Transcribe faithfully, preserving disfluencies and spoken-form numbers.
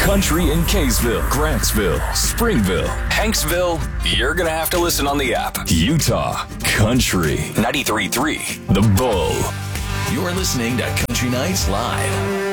Country in Kaysville, Grantsville, Springville, Hanksville. You're going to have to listen on the app. Utah Country ninety-three point three The Bull. You're listening to Country Nights Live.